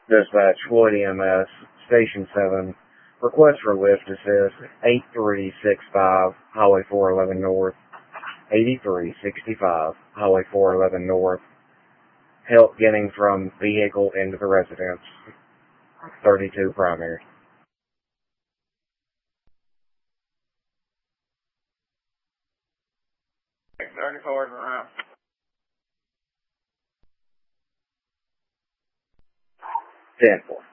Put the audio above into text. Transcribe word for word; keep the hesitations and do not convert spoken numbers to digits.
Dispatch, Floyd E M S, Station seven. Request for lift assist, eight three six five, Highway four eleven North, eighty-three sixty-five, Highway four eleven North. Help getting from vehicle into the residence, thirty-two primary. thirty-four is around. ten four.